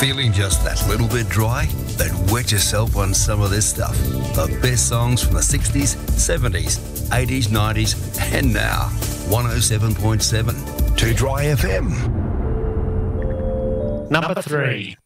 Feeling just that little bit dry? Then wet yourself on some of this stuff. The best songs from the 60s, 70s, 80s, 90s, and now. 107.7 to Dry FM. Number 3.